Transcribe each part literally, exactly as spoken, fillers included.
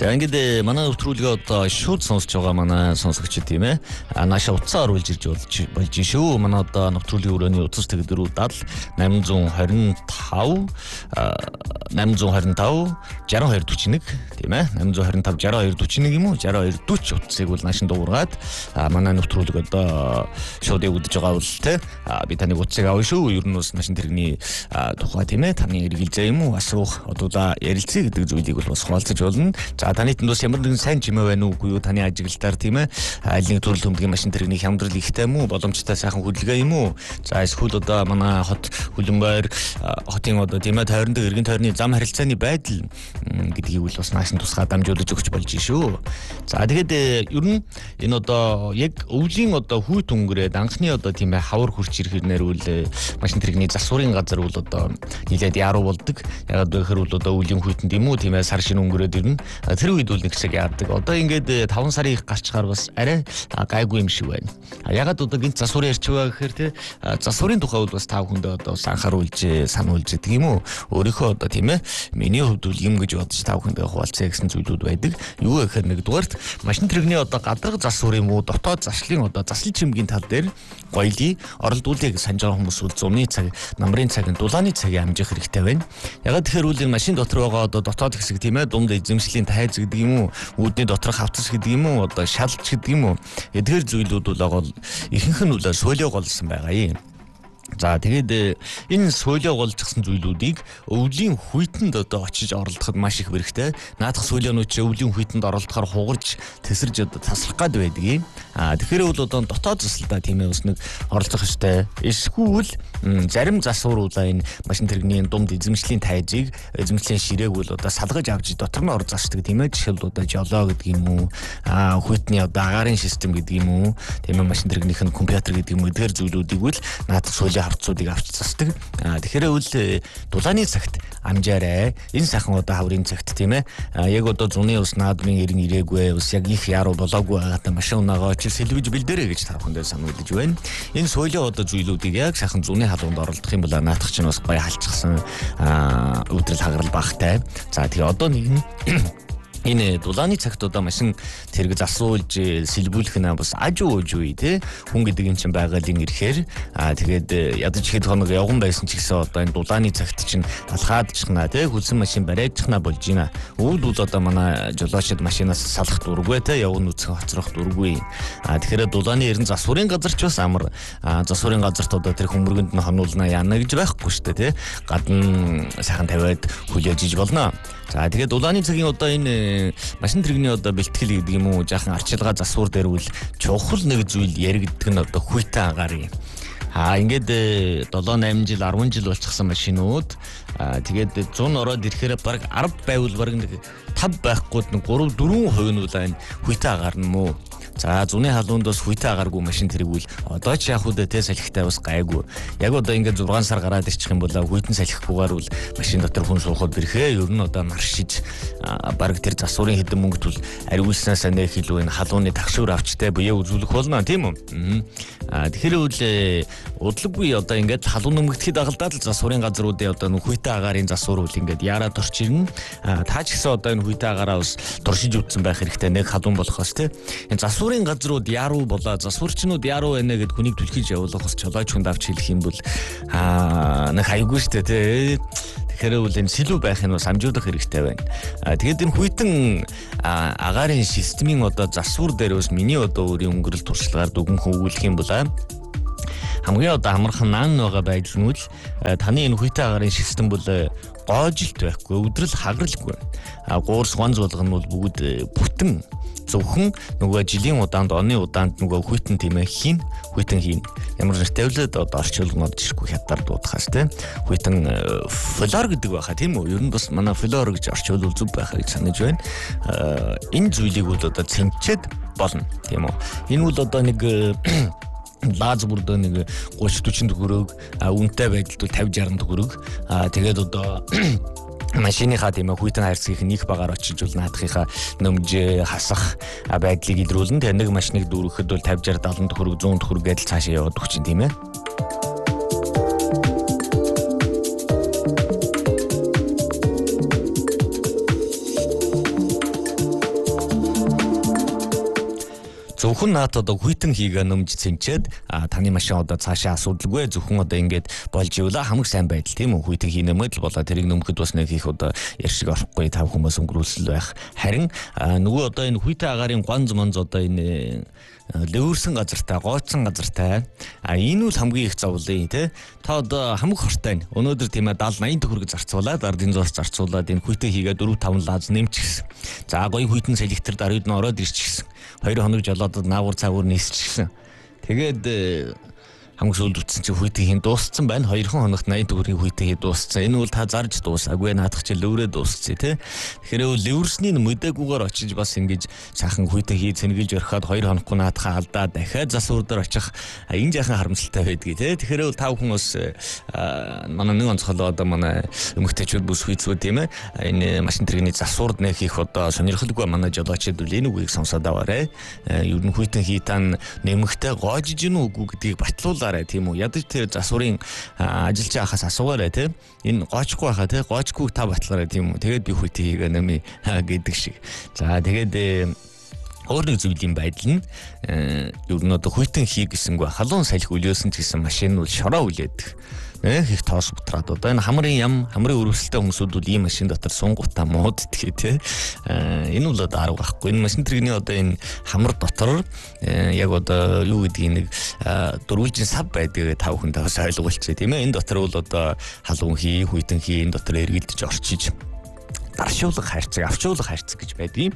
За ингээд манай нэвтрүүлгээ одоо шууд сонсож байгаа манай сонсогчид тийм ээ. Нааша утсаа оруулж ирж болж болж шүү. Манай одоо нэвтрүүлгийн өрөөний утас тегдэрүүд восемь two five восемь two five шестьдесят two forty-one тийм ээ. восемь two five шестьдесят two forty-one юм уу? шестьдесят two forty утсыг бол наашин дуургаад манай нэвтрүүлэг одоо шууд явагдаж байгаа бол те би таныг утсыг авъя шүү. Ер нь бас машин тэрэгний тухай тийм ээ. Таны эргэлзээ юм уу? Асуух одоо ярилцъя гэдэг зүйлийг бол бас хуваалцаж болно. За таны тэнд бас ямар нэгэн сайн чимээ байна уу? Юу таны ажиглалтаар тийм ээ. Аль нэг төрөл төмдгийн машин тэрэгний хямдрал ихтэй юм уу? Боломжтой сайхан хөдөлгөөн юм уу? За эсвэл одоо манай хот хөлбөмбөр хотын одоо тийм ээ тойронд эргэн тойрны зам харилцааны байдал гэдгийг бол бас наашин тусгай дамжуулж өгч болж шүү. За тэгээд ер нь энэ одоо яг өвлийн одоо хүйт өнгөрөөд анхны одоо тийм ээ хавар хурч ирэхнээр үл машин тэрэгний засварын газар бол одоо нилээд яруу болдог. Ягаад гэхээр бол одоо өвлийн хүйтэнд юм уу тийм ээ сар шинэ өнгөрөөд ирнэ. Тэр үед бол нэг шиг яадаг. Одоо ингээд таван сарын их гарчгаар бас арай гайгүй юм шиг байна. Ягаад одоо гинт засвар ярьчваа гэхээр те засварын тухай бол бас тав хүндээ одоо анхааруулж сануулж идэг юм уу? Өөрийнхөө одоо тийм ээ миний хувьд бол юм гэж бодож тав хүндээ хуваалцъя гэсэн зүйлүүд байдаг. Юу гэхээр нэгдүгээрт машин тэрэгний одоо гадраг засвар юм уу? Дотоод зашлын одоо заслын чимгийн тал дээр гоёлыг оролдуулъя гэж санаж байгаа хүмүүс бол зуны цаг, намрын цаг, дулааны цагийг амжих хэрэгтэй байна. Ягаад тэгэхээр үл энэ машин дотор байгаа одоо дотоод хэсэг тийм ээ дунд эзэмшлийн тайз гэдэг юм уу? Үүдний доторх хавцас гэдэг юм уу? Одоо шалч гэдэг юм уу? Эдгээр зүйлүүд бол байгаа ихэнх нь үл соёлоо голсон байгаа юм. За тэгээд энэ соёлоо голжчихсан зүйлүүдийг өвлийн хүйтэнд одоо очиж оролдоход маш их хэрэгтэй. Наадах соёлоонууд чи өвлийн хүйтэнд оролдохоор хугарч тесэрж одоо таслах гад байдаг юм. А тэгэхээр бол одоо дотоод засалдаа тийм ээ бас нэг оролцох ёстой. Эсвэл зарим засваруудаа энэ машин тэрэгний дунд эзэмшлийн тайзыг эзэмшлийн ширээг бол одоо салгаж авч дотор нь ор засдаг тийм ээ. Жишээл одоо жолоо гэдэг юм уу? А хүйтний одоо агаарын систем гэдэг юм уу? Тийм ээ машин тэрэгнийх нь компьютер гэдэг юм уу? Эдгээр зүйлүүдийг бол наадах соёлын хавцуудыг авч засдаг. Тэгэхээр үл дулааны цагт амжаарай. Энэ сайхан одоо хаврын цагт тийм ээ. Яг одоо зуны ус наадмын эрен ирээгүй. Ус яг их яруу болоогүй байгаад машин унагаа чи сэлбэж бэлдэрэй гэж та бүхэндээ сануулж байна. Энэ соёлын одоо зүйлүүдийг яг сайхан зуны халуунд оролдох юм бол наадах чинь бас гоё халчихсан өдрөл хагарал багтай. За тэгээ одоо нэг нь энэ дулааны цагт одоо машин тэрэг засуулж сэлбүүлэх нь бас ажуу ууж тий хүн гэдэг юм чинь байгалийн ирэхээр аа тэгээд ядаж хэд хоног явган байсан ч гэсэн одоо энэ дулааны цагт чинь алхаадчихна тий хүлсэн машин барайдчихна болж байна. Өвд бол одоо манай жолоочд машинаас салах дурггүй тий явган үцхэн хоцрох дурггүй. Аа тэгэхээр дулааны ерэн засварын газар ч бас амар засварын газарт одоо тэр хүмүүргэнд нь хонуулна яана гэж байхгүй шүү дээ тий гадна сайхан тавиад хүлээж иж болно. За тэгээд дулааны цагийн одоо энэ машин тэрэгний одоо бэлтгэл гэдэг юм уу жаахан арчилгаа засвар дээр үл чухал нэг зүйл яригддаг нь одоо хүйтэн агаар юм. Аа ингээд seven eight жил ten жил болчихсон машинууд тэгээд one hundred ороод ирэхээр баг ten байвал баг нэг five байхгүйд нэг three four хувь нь бол энэ хүйтэн агаар нь муу. За зуны халуунд бас хүйтэн агааргүй машин тэрэгвэл одоо ч яг үдэ тэ салхитай бас гайгүй. Яг одоо ингээд six сар гараад ирчих юм бол хүйтэн салхихгүйгээр бол машин дотор хүн суухад бэрхээ ер нь одоо маршиж баг тэр засварын хэдэн мөнгөт бол ариулснаас нэ хилүү энэ халууны тагшуур авчтай буяа үзүүлэх болно тийм үү? Аа тэгэхээр үл удалгүй одоо ингээд халуун нэмэгдэхэд дагалдаад л засварын газруудын одоо хүйтэн агаарын засвар үл ингээд яраад орч ирнэ. Та ч гэсэн одоо энэ хүйтэн агаараа бас туршиж үтсэн байх хэрэгтэй нэг халуун болохоос тийм. Энэ засварын газрууд яруу болоо засварчнууд яруу байна гэд хүнийг түлхэж явуулах бас чолооч хүнд авч хэлэх юм бол аа нэг хайггүй штэ тий. Тэгэхээр үл энэ сэлүү байх нь бас амжуулах хэрэгтэй байна. Аа тэгээд энэ хүйтэн агаарын системийн одоо засвар дээр бас миний одоо өөрийн өнгөрөл туршлагаар дүгнэх өгүүлэх юм бол хамгийн одоо амархан наан байгаа байдал нь үл таны энэ хүйтэн агаарын систем бол гоожилт байхгүй өдрөл хагаралгүй. А гуурс ганц болгоно бол бүгд бүтэн зөвхөн нөгөө жилийн удаанд оны удаанд нөгөө хүйтэн тийм ээ хийн хүйтэн хийн ямар нэртэйвлээд одоо орчуулгнод жишгүй хятад дуудахаас тийм хүйтэн флор гэдэг байхаа тийм үү ер нь бас манай флор гэж орчуулвал зүг байхаа гэж санаж байна. Энэ зүйлийг бол одоо цэнчээд болно тийм үү энэ бол одоо нэг лаз бүрдөө нэг thirty forty төгрөг үнэтэй байдалд fifty sixty төгрөг тэгээд одоо машиныхаа тийм ээ хүйтэн хайрцагийнх нь их багаар очиж бол наадахынхаа нөмж хасах байдлыг илрүүлнэ. Тэгээд нэг машиныг дүүрэхэд бол fifty sixty seventy төгрөг one hundred төгрөг гэдэл цаашаа яваад өгч чинь тийм ээ. Зөвхөн наад одоо хүйтэн хийгээ нөмж цэнчээд таны машин одоо цаашаа асуудалгүй зөвхөн одоо ингээд болж явла хамаг сайн байдал тийм үү хүйтэн хийнэмэд л болоо тэрийг нөмөхөд бас нэг их одоо яршиг орохгүй тав хүмүүс өнгөрүүлсэл байх. Харин нөгөө одоо энэ хүйтэн агарын гонз монз одоо энэ лөвөрсөн газартай, гооцсон газартай. А энэ үл хамгийн их зовлын тий. Та одоо хамаг хортой. Өнөөдөр тийм ээ седьмидээ восемьдесят төгрөг зарцуулаад ардын зоос зарцуулаад энэ хүйтэн хийгээд дөрөв таван лаз нэмчихсэн. За гоё хүйтэн селектор даруйд нь ороод ирчихсэн. Хоёр хоног жолоодод наагур цаагур нийсчихсэн. Тэгээд хамаг сүүлд утсан чи хүйтэн хийн дууссан байна. Хоёр хоногт восемьдесят төгрөгийн хүйтэн хий дууссан. Энэ бол та зарж дуусаагүй наадах чи лөврөө дуусцээ тий. Тэгэхээр лөврсний мөдөөгүйгээр очиж бас ингэж сайхан хүйтэн хий цэнгэлж орхиод хоёр хоноггүй наадахаа алдаа дахиад засвар дээр очих энэ жаахан харамсалтай байдгийг тий. Тэгэхээр та бүхэн бас манай нэг онцгой одоо манай өмгтөчүүд бүс хүйцүүд тийм ээ. Энэ машин тэрэгний засвард нэг их одоо сонирхолгүй манай жолоочд үл энэ үгийг сонсоод аваарэ. Ер нь хүйтэн хий тань нэмэгтэй гоожж гинүү үгүй гэдгийг батлуулаарай тийм үү. Ядаж тэр засварын ажилч ахаас асуугаарай тийм. Энэ гоочгүй байхаа тийм гоочгүй та батлаарай тийм үү. Тэгээд би хүйтэн хийгээ нэмээ гэдэг шиг. За тэгээд өөр нэг зүйлийн байдал нь ер нь одоо хүйтэн хий гэсэнгүй халуун салхи үлээсэн ч гэсэн машин нь шороо үлээдэг. Нэг их тоос бутраад одоо энэ хамрын ям хамрын өрөвсөлтэй хүмүүсүүд бол ийм машин дотор сунгутаа мууд тгий тий. Энэ бол одоо арга байхгүй. Энэ машин тэрэгний одоо энэ хамар дотор яг одоо юу гэдгийг нэг дөрвөлжин сав байдгийг тав хүн тавс ойлгуулчих тийм ээ. Энэ дотор бол одоо халуун хий, хүйтэн хий энэ дотор эргэлдэж орчиж даршуулга хайрцаг, авчуулга хайрцаг гэж байдгийг.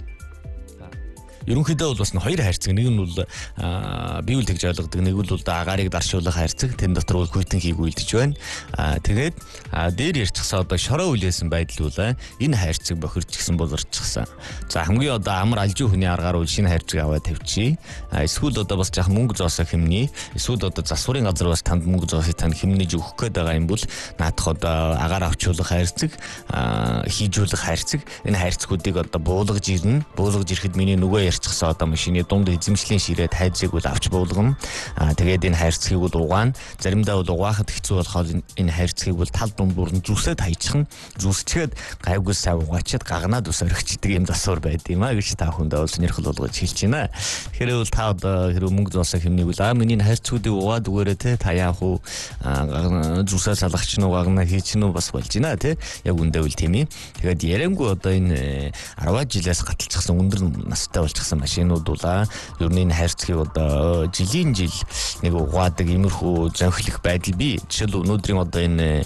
Ерөнхийдөө бол бас хоёр хайрцаг. Нэг нь бол би үл тэгж ойлгодог. Нэг бол агаарыг даршуулах хайрцаг. Тэн дотор бол хүйтэн хийг үлдэж байна. Тэгээд дээр ярьчихсан одоо шороо үлээсэн байдал бол энэ хайрцаг бохирч гисэн болорчихсан. За хамгийн одоо амар алжуу хүний аргаар үл шинэ хайрцаг аваад тавьчих. Эсвэл одоо бас жаахан мөнгө зоосоо хэмнээ. Эсвэл одоо засварын газар бас танд мөнгө зоосыг тань хэмнэж өгөх гээд байгаа юм бол наадах одоо агаар авчуулах хайрцаг, хийжүүлэх хайрцаг. Энэ хайрцагуудыг одоо буулгаж ирнэ. Буулгаж ирэхэд миний нөгөө чихсан одоо машины дунд эзэмшлийн ширээ тайзыг бол авч буулгана. Аа тэгээд энэ хайрцгийг бол угаана. Заримдаа бол угаахад хэцүү болохоор энэ хайрцгийг бол тал дунд бүрэн зүсээд хайчихна. Зүсчгээд гайгүй сав угаачаад гагнаад ус орхичдаг юм засвар байд юм а гэж та хүндээ бол сонирхол болгож хэлж байна. Тэгэхээр бол та одоо хэрэг мөнгө зоосоо хэмнээг бол аа миний хайрцгуудыг угаад өгөөрэй те та яах вэ? Зүсээ салгахч нь угаагна хийч нь бас болж байна те. Яг үндэ үл тийм юм. Тэгээд ярангу одоо энэ арваад жилээс гаталчихсан өндөр настай болж машинууд бол ер нь энэ хайрцгийг одоо жилийн жил нэг угаадаг иймэрхүү зөнхлөх байдал бий. Жишээл өнөөдрийн одоо энэ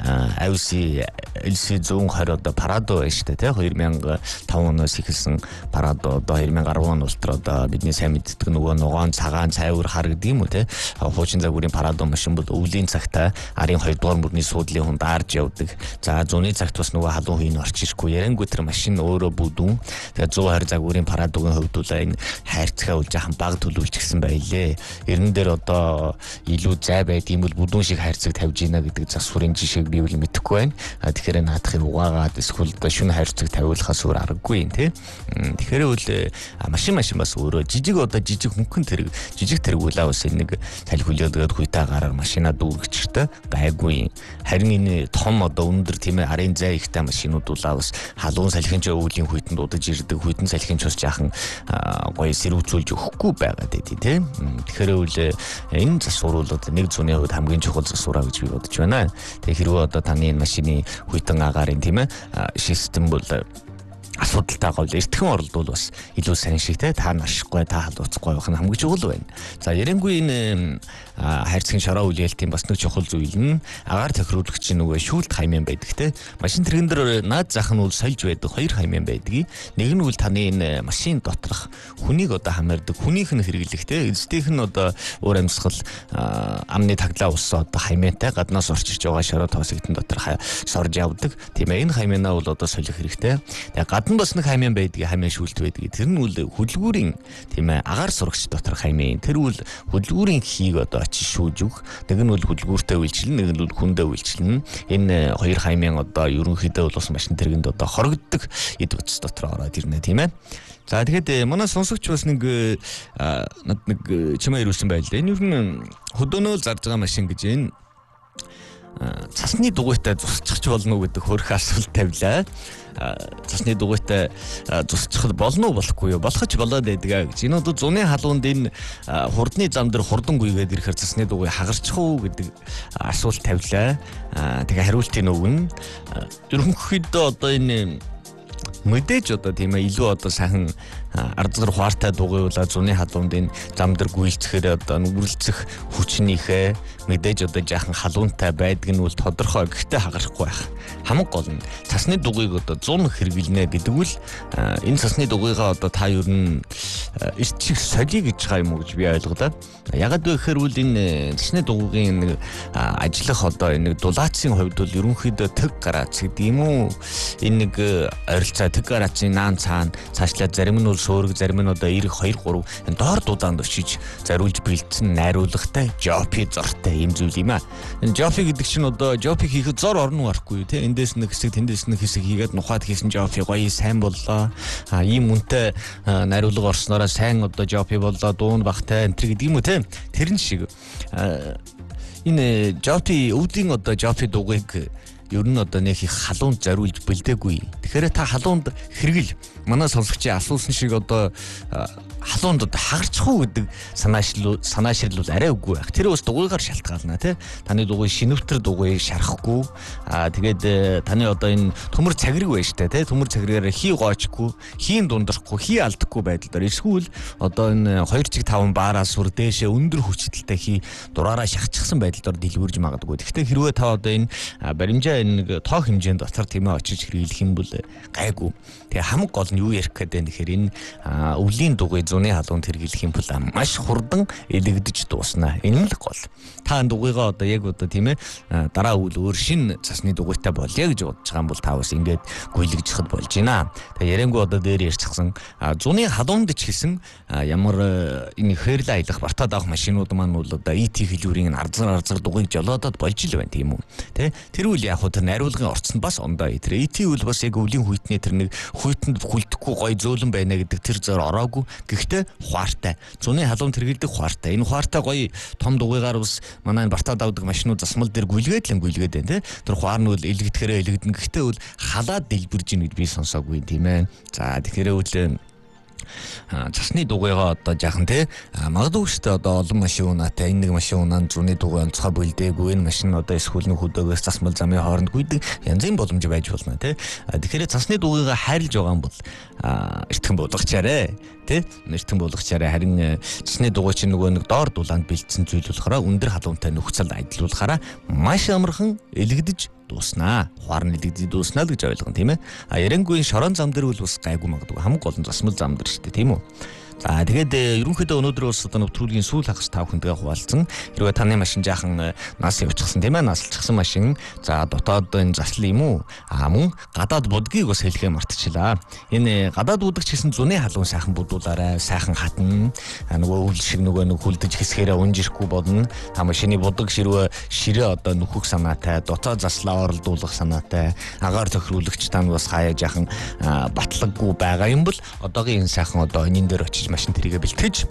Audi эл си one twenty одоо Parado байна шүү дээ тий two thousand five оноос эхэлсэн Parado одоо two thousand ten он ултраа одоо бидний сайн мэддэг нөгөө ногоон цагаан цайвар хар гэдэг юм уу тий хуучин загварын Parado машин бол өвлийн цагтаа арын two дугаар мөрний суудлын хүнд арж явдаг. За зуны цагт бас нөгөө халуун хий нь орч ирэхгүй ярангуй тэр машин өөрөө бүдүүн. Тэгээ one twenty загварын Paradoгийн хувьд энэ хайрцгаа үл жахан баг төлөвлөжсэн байлээ. Ерэн дээр одоо илүү зай байд юм бол бүдүүн шиг хайрцаг тавьж ийна гэдэг засварын жишээг би бол мэдэхгүй байна. Тэгэхээр наадахыг угаагаад эсвэл шүн хайрцаг тавиулахаас өөр аргагүй юм тий. Тэгэхээр үл машин машин бас өөрөө жижиг одоо жижиг хөнгөн тэрэг жижиг тэрэг үлээ бас нэг салхи хүлээгээд хуйтаа гараар машина дүүргэчихтэй гайгүй. Харин энэ том одоо өндөр тийм ээ арын зай ихтэй машинууд бол бас халуун салхин ч өвлийн хүйтэн дуудаж ирдэг хүйтэн салхин ч бас жаахан гоё сэрүүцүүлж өгөхгүй байгаад байдий тий. Тэгэхээр үл энэ засвар бол одоо нэг зууны хувьд хамгийн чухал засвараа гэж би бодож байна. Тэгээ хэрвээ одоо таны энэ машины хүйтэн агаарын тийм ээ систем бол асуудалтай гол эртхэн оролдвол бас илүү сайн шиг те та наршихгүй та халууцахгүй байх нь хамгийн чухал байна. За ярангуй энэ хайрцгийн шороо үлээлтийн бас нэг чухал зүйл нь агаар тохируулагчийн нөгөө шүүлт хаймын байдаг те. Машин тэрэгэн дээр наад зах нь бол сольж байдаг хоёр хаймын байдаг. Нэг нь бол таны энэ машин доторх хүнийг одоо хамаардаг хүнийх нь хэрэглэх те. Эцдийнх нь одоо уур амьсгал амны таглаа усаа одоо хаймынтай гаднаас орчирч байгаа шороо тоосогдсон дотор сорж явдаг. Тийм ээ энэ хаймынаа бол одоо солих хэрэгтэй. Тэгээ гадна бас нэг хаймын байдаг хаймын шүүлт байдаг. Тэр нь үл хөдөлгүүрийн тийм ээ агаар сурагч доторх хаймын. Тэр үл хөдөлгүүрийн хийг одоо шүүж өг. Нэг нь бол хөдөлгүүртэй үйлчлэн, нэг нь бол хүндээ үйлчлэн. Энэ хоёр хаймын одоо ерөнхийдөө бол бас машин тэргэнд одоо хорогддог эд утас дотор ороод ирнэ тийм ээ. За тэгэхэд манай сонсогч бас нэг над нэг чимээ ирүүлсэн байл. Энэ ер нь хөдөөнөө зарж байгаа машин гэж энэ цасны дугуйтай зусчих болно уу гэдэг хөрх асуулт тавилаа. Цасны дугуйтай зусчих болно уу болохгүй юу? Болох ч болоод байдаг гэж. Энэ одоо зуны халуунд энэ хурдны зам дээр хурдан гүйгээд ирэхээр цасны дугуй хагарчих уу гэдэг асуулт тавилаа. Тэгээ хариултыг өгнө. Ерөнхийдөө одоо энэ мэдээж одоо тийм ээ илүү одоо сайхан ардзгар хуартай дугуйлаа зуны халуунд энэ зам дээр гүйлцэхээр одоо нүрэлцэх хүчнийхээ мэдээж одоо жаахан халуунтай байдаг нь бол тодорхой гэхдээ хагарахгүй байх. Хамаг гол нь цасны дугуйг одоо зун хэрэглэнэ гэдэг үл энэ цасны дугуйгаа одоо та ер нь эрт шиг солиё гэж байгаа юм уу гэж би ойлголоо. Ягаад вэ гэхээр үл энэ цасны дугуйгийн нэг ажиллах одоо энэ дулаацын хувьд бол ерөнхийдөө тэг гараац гэдэг юм уу? Энэ нэг ойролцоо тэг гараацын наан цаана цаашлаа зарим нь суург зарим нь одоо эрг хоёр гурав доор дудаанд очиж зариулж бэлдсэн найруулгатай жопи зортой юм зүйл юм аа. Энэ жопи гэдэг чинь одоо жопи хийхэд зор орно гарахгүй тий. Эндээс нэг хэсэг тэндээс нэг хэсэг хийгээд нухаад хийсэн жопи гоё сайн боллоо. А ийм үнэтэй найруулга орснороо сайн одоо жопи боллоо дуун багтай энэ гэдэг юм уу тий. Тэрэн шиг энэ жопи өвдийн одоо жопи дугуйг ер нь одоо нэг их халуунд зориулж бэлдээгүй. Тэгэхээр та халуунд хэрэгэл манай сонсогчийн асуусан шиг одоо халуунд одоо хагарчих уу гэдэг санаашил санаашил бол арай үгүй байх. Тэр бас дугуйгаар шалтгаална тий. Таны дугуй шинэвтэр дугуй шарахгүй. Аа тэгээд таны одоо энэ төмөр цагрэг байж та тий. Төмөр цагрыгаар хий гоочгүй, хийн дундрахгүй, хий алдахгүй байдлаар эсвэл одоо энэ хоёр чиг таван баараас сүр дээшээ өндөр хүчтэй хий дураараа шахчихсан байдлаар дэлгүүрж магадгүй. Гэхдээ хэрвээ та одоо энэ баримжаа нэг тоо хэмжээнд дотор тийм ээ очиж хэрэглэх юм бол гайгүй. Тэгээ хамаг гол нь юу ярих гэдэг нь тэгэхээр энэ өвлийн дугуй зуны халуунд хэрэглэх юм бол маш хурдан элэгдэж дуусна. Энэ л гол. Та дугуйгаа одоо яг одоо тийм ээ дараа үйл өөр шин цасны дугуйтай болъё гэж бодож байгаа юм бол та бас ингээд гүйлгэж хад болж байна. Тэгээ ярингуу одоо дээр ярьчихсан зуны халуунд ч гэсэн ямар энэ хэрлэ аялах бартаад авах машинууд маань бол одоо ай ти хэлбэрийн арзар арзар дугуйг жолоодод болж л байна тийм үү. Тэ тэр үл яг хөө тэр найруулгын орцонд бас ондоо тэр ай ти үл бас яг өвлийн хүйтний тэр нэг хүйтэнд хүлдэхгүй гой зөөлөн байна гэдэг тэр зөөр ороогүй. Гэхдээ хуартай. Зуны халуунд хэрэгэлдэг хуартай. Энэ хуартай гоё том дугуйгаар бас манай бартаад авдаг машинууд засмал дээр гүйлгээд л гүйлгээд байна те. Тэр хуар нь бол элэгдэхэрэ элэгдэн. Гэхдээ бол халаад дэлбэрж ийн гэж би сонсоогүй тийм ээ. За тэгэхээр үл цасны дугуйгаа одоо жаахан те магадгүй шүү дээ одоо олон машин унаатай энэ нэг машин унаанд зуны дугуй онцгой бэлдээгүй энэ машин одоо эсвэл нэг хөдөөгөөс засмал замын хооронд гүйдэг янзын боломж байж болно те. Тэгэхээр цасны дугуйгаа хайрлж байгаа юм бол эртхэн болгочаарэ те эртхэн болгочаарэ харин цасны дугуй чинь нөгөө нэг доор дулаанд бэлдсэн зүйл болохоор өндөр халуунтай нөхцөлд ажиллуулахаараа маш амархан элэгдэж дуснаа. Хуар нь элэгдэж дуснаа л гэж ойлгоно тийм ээ. А ярангуй шорон зам дээр бол бас гайгүй магадгүй хамаг олон засмал зам дээр шүү дээ тийм үү. За тэгээд ерөнхийдөө өнөөдөр бас одоо нэвтрүүлгийн сүүл хагас тав хүнтэйгээ хуваалцсан. Хэрвээ таны машин жаахан нас явчихсан тийм ээ, наслчихсан машин. За дотоод энэ заслал юм уу? Аа мөн гадаад будгийг бас хэлхээ мартчихлаа. Энэ гадаад будагч гэсэн зуны халуун сайхан будуулаарай, сайхан хатна. Нөгөө үл шиг нөгөө нэг хүлдэж хэсгээрээ унжирэхгүй бодно. Та машины будаг ширвэ ширээ одоо нөхөх санаатай, дотоод заслаа оролдуулах санаатай, агаар тохируулагч тань бас хаяа жаахан батлаггүй байгаа юм бол одоогийн энэ сайхан одоо энийн дээр очиж машин тэрийгэ бэлтгэж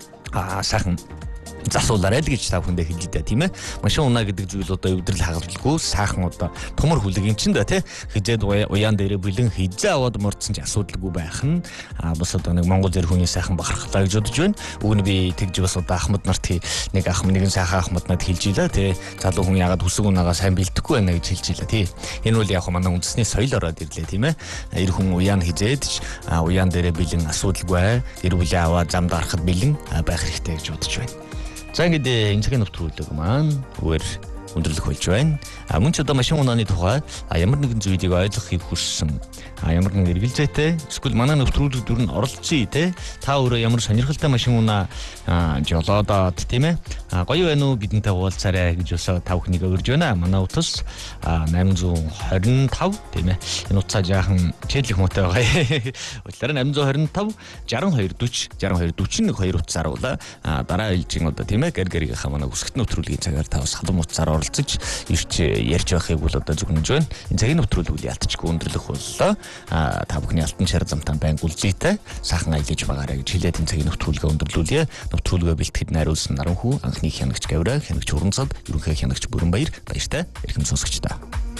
аа сайхан засуулаарай л гэж та бүхэндээ хэлье да тийм ээ. Машин унаа гэдэг зүйл одоо өвдрөл хагалгүй сайхан одоо төмөр хүлэг юм чин да тий. Хизээд уяан дээрээ бэлэн хизээ аваад мордсон ч асуудалгүй байх нь аа бас одоо нэг Монгол зэр хүний сайхан бахархлаа гэж бодож байна. Өгнө би тэгж бас одоо Ахмад нарт нэг ах нэгэн сайхан Ахмад нарт хэлж илаа тий. Залуу хүн ягаад хүсэг унаага сайн бэлдэхгүй байна гэж хэлж илаа тий. Энэ бол яг манай үндэсний соёл ороод ирлээ тийм ээ. Эр хүн уяан хизээд аа уяан дээрээ бэлэн асуудалгүй гэр бүлээ аваад замд гарахад бэлэн байх хэрэгтэй гэж бодож байна. За ингээд энэ цагийн нэвтрүүлэг маань өөр өндөрлөх болж байна. А мөн ч одоо машин унааны тухай ямар нэгэн зүйлийг ойлгохыг хүссэн. А ямар нэгэн эргэлзээтэй эсвэл манай нэвтрүүлэг дүр нь оролцъё те. Та өөрөө ямар сонирхолтой машин унаа жолоодод тийм ээ. А гоё байна уу бидэнтэй хуваалцаарай гэж өсөө та бүхнийг өрж байна. Манай утас восемь two five тийм ээ. Энэ утсаа жаахан чэдлэх муутай байгаа. Учираа восемь two five six two forty six two forty one утсаар ула дараа ээлжийн одоо тийм ээ гэр гэрийнхаа манай өсгөлт нэвтрүүлгийн цагаар та бас халуун утсаар оролцож ирч ярьж байхыг бол одоо зөвхөнж байна. Энэ цагийн нэвтрүүлэг үл ялтчгүй өндөрлөх боллоо. та бүхний алтан шар замтан байнг үлзийтэй сайхан аялаж байгаарай гэж хэлээд энэ цагийн нэвтрүүлгээ өндөрлүүлье. Нэвтрүүлгээ бэлтгэхэд найруулсан Наранхүү, анхны хянагч Гавраа, хянагч Уранцад, ерөнхий хянагч Бүрэнбаяр баяртай эрхэм сонсогчдоо.